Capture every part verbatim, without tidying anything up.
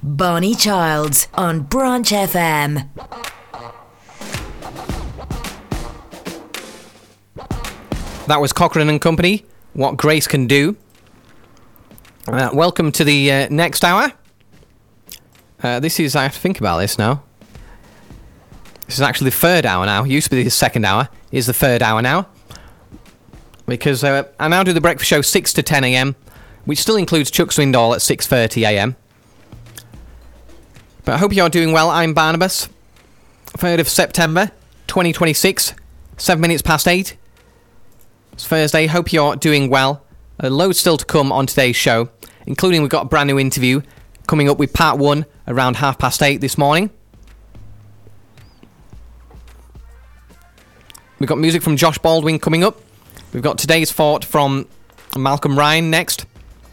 Barney Childs on Branch F M. That was Cochrane and Company, What Grace Can Do. Uh, welcome to the uh, next hour. Uh, this is, I have to think about this now. This is actually the third hour now. It used to be the second hour. Is the third hour now. Because uh, I now do the breakfast show six to ten a.m, which still includes Chuck Swindoll at six thirty a.m. But I hope you're doing well. I'm Barnabas. third of September, twenty twenty-six, seven minutes past eight. It's Thursday. Hope you're doing well. A load still to come on today's show, including we've got a brand new interview coming up with part one around half past eight this morning. We've got music from Josh Baldwin coming up. We've got today's thought from Malcolm Ryan next.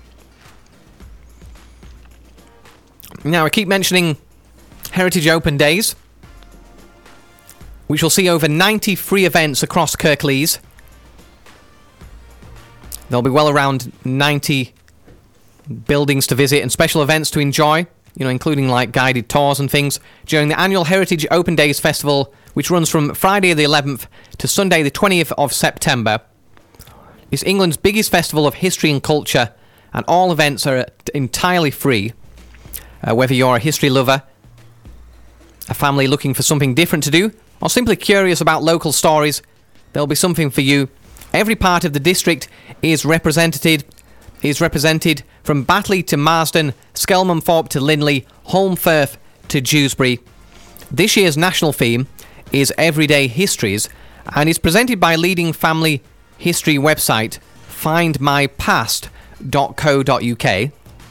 Now, I keep mentioning Heritage Open Days, which will see over ninety free events across Kirklees. There'll be well around ninety buildings to visit and special events to enjoy, you know, including like guided tours and things, during the annual Heritage Open Days Festival, which runs from Friday the eleventh to Sunday the twentieth of September. It's England's biggest festival of history and culture, and all events are entirely free. Uh, whether you're a history lover, a family looking for something different to do, or simply curious about local stories, there'll be something for you. Every part of the district is represented, is represented from Batley to Marsden, Skelmanthorpe to Linley, Holmfirth to Dewsbury. This year's national theme is Everyday Histories, and is presented by leading family history website find my past dot co dot uk.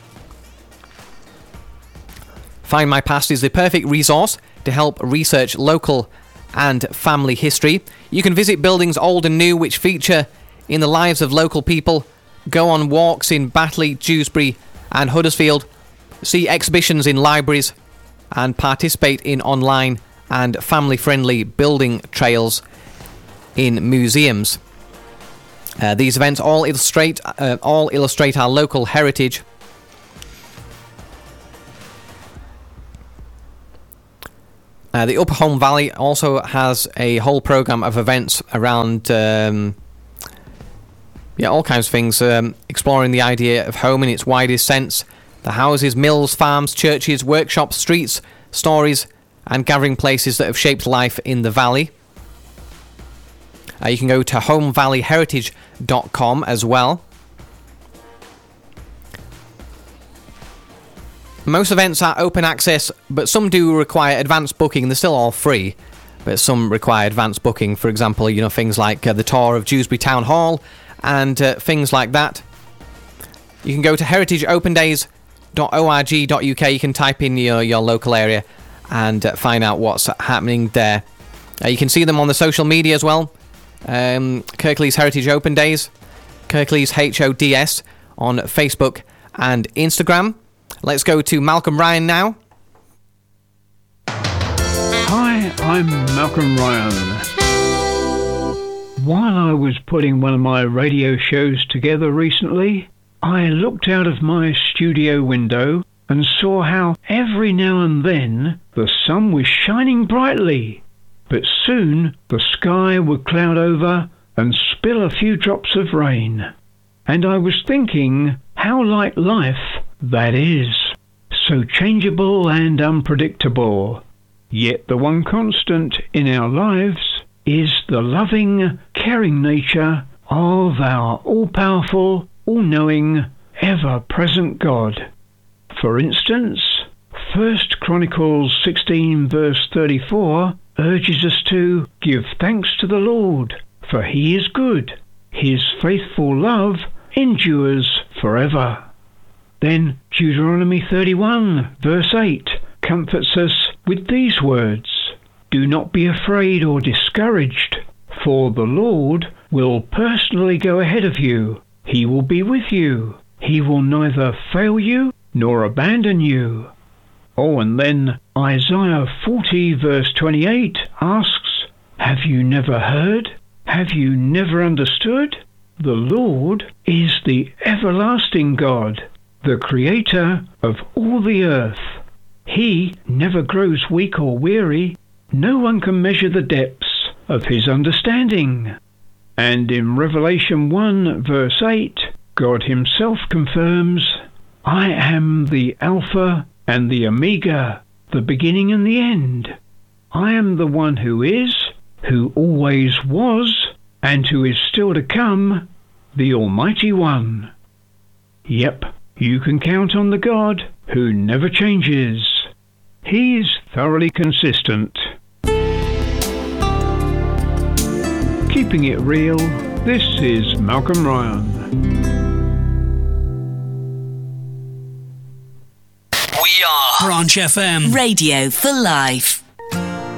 Find My Past is the perfect resource to help research local and family history. You can visit buildings old and new which feature in the lives of local people, go on walks in Batley, Dewsbury and Huddersfield, see exhibitions in libraries, and participate in online and family-friendly building trails in museums. Uh, these events all illustrate uh, all illustrate our local heritage. Uh, the Upper Holme Valley also has a whole programme of events around um, yeah, all kinds of things, um, exploring the idea of home in its widest sense. The houses, mills, farms, churches, workshops, streets, stories and gathering places that have shaped life in the valley. Uh, you can go to home valley heritage dot com as well. Most events are open access, but some do require advanced booking. They're still all free, but some require advanced booking. For example, you know, things like uh, the tour of Dewsbury Town Hall and uh, things like that. You can go to heritage open days dot org dot uk. You can type in your, your local area and uh, find out what's happening there. Uh, you can see them on the social media as well. Um, Kirklees Heritage Open Days, Kirklees H O D S on Facebook and Instagram. Let's go to Malcolm Ryan now. Hi, I'm Malcolm Ryan. While I was putting one of my radio shows together recently, I looked out of my studio window and saw how every now and then the sun was shining brightly, but soon the sky would cloud over and spill a few drops of rain. And I was thinking how like life that is, so changeable and unpredictable. Yet the one constant in our lives is the loving, caring nature of our all-powerful, all-knowing, ever-present God. For instance, First Chronicles sixteen verse thirty-four urges us to give thanks to the Lord, for he is good. His faithful love endures forever. Then Deuteronomy thirty-one verse eight comforts us with these words: do not be afraid or discouraged, for the Lord will personally go ahead of you. He will be with you. He will neither fail you nor abandon you. Oh, and then Isaiah forty verse twenty-eight asks, have you never heard? Have you never understood? The Lord is the everlasting God, the creator of all the earth. He never grows weak or weary. No one can measure the depths of his understanding. And in Revelation one verse eight, God himself confirms, I am the Alpha and the Omega, the beginning and the end. I am the one who is, who always was, and who is still to come, the Almighty One. Yep, you can count on the God who never changes. He's thoroughly consistent. Keeping it real, this is Malcolm Ryan. We are Branch F M. Radio for life.